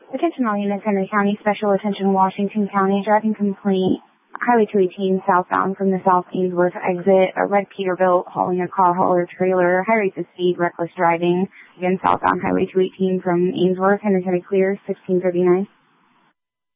Attention all units, Henry County, special attention Washington County, driving complaint, Highway 218 southbound from the South Ainsworth exit, a red Peterbilt hauling a car hauler trailer, high rates of speed, reckless driving, again southbound Highway 218 from Ainsworth, Henry County clear, 1639.